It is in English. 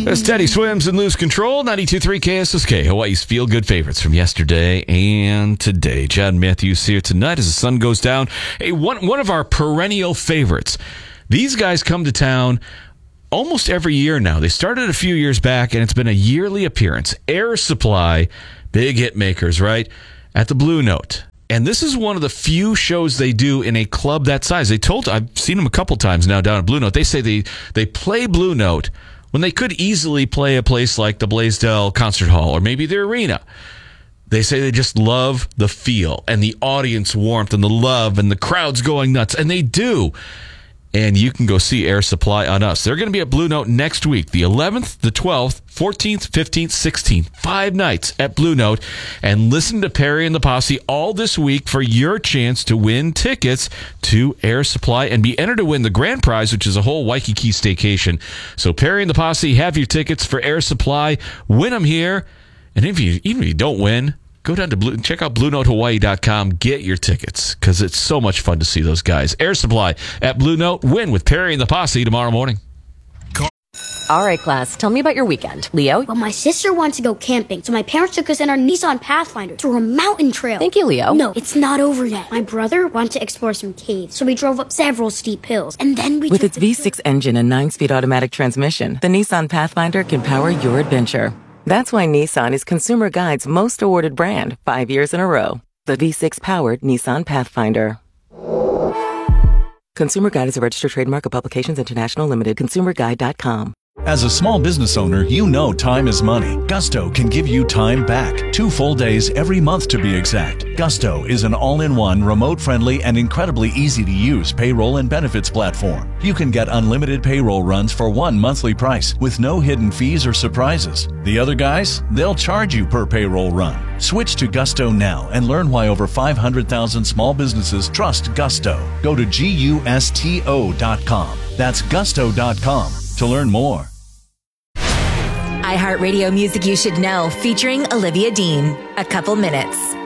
Steady Swims and Lose Control, 92.3 KSSK, Hawaii's feel-good favorites from yesterday and today. Chad Matthews here tonight as the sun goes down. Hey, one of our perennial favorites. These guys come to town almost every year now. They started a few years back, and it's been a yearly appearance. Air Supply, big hit makers, right? At the Blue Note. And this is one of the few shows they do in a club that size. I've seen them a couple times now down at Blue Note. They say they play Blue Note when they could easily play a place like the Blaisdell Concert Hall or maybe the arena. They say they just love the feel and the audience warmth and the love and the crowds going nuts. And they do. And you can go see Air Supply on us. They're going to be at Blue Note next week, the 11th, the 12th, 14th, 15th, 16th. 5 nights at Blue Note. And listen to Perry and the Posse all this week for your chance to win tickets to Air Supply and be entered to win the grand prize, which is a whole Waikiki staycation. So Perry and the Posse, have your tickets for Air Supply. Win them here. And even if you don't win, go down to check out BlueNoteHawaii.com. Get your tickets because it's so much fun to see those guys. Air Supply at Blue Note. Win with Perry and the Posse tomorrow morning. All right, class. Tell me about your weekend. Leo? Well, my sister wanted to go camping, so my parents took us in our Nissan Pathfinder through a mountain trail. Thank you, Leo. No, it's not over yet. My brother wanted to explore some caves, so we drove up several steep hills, and then we... With its V6 engine and 9-speed automatic transmission, the Nissan Pathfinder can power your adventure. That's why Nissan is Consumer Guide's most awarded brand 5 years in a row. The V6-powered Nissan Pathfinder. Consumer Guide is a registered trademark of Publications International Limited. ConsumerGuide.com. As a small business owner, you know time is money. Gusto can give you time back. 2 full days every month to be exact. Gusto is an all-in-one, remote-friendly, and incredibly easy-to-use payroll and benefits platform. You can get unlimited payroll runs for one monthly price with no hidden fees or surprises. The other guys, they'll charge you per payroll run. Switch to Gusto now and learn why over 500,000 small businesses trust Gusto. Go to GUSTO.com. That's Gusto.com to learn more. iHeartRadio Music You Should Know, featuring Olivia Dean. A Couple Minutes.